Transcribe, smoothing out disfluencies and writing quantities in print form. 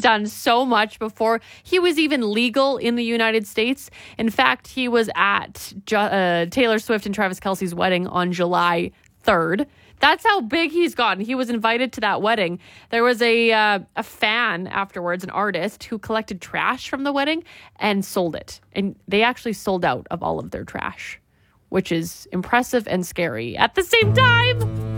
done so much before he was even legal in the United States. In fact, he was at Taylor Swift and Travis Kelce's wedding on July 3rd. That's how big he's gotten. He was invited to that wedding. There was a fan afterwards, an artist, who collected trash from the wedding and sold it. And they actually sold out of all of their trash, which is impressive and scary at the same time.